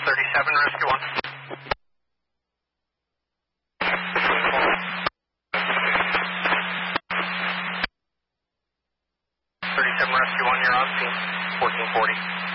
37 Rescue 1. 37 Rescue 1, you're on scene. 1440.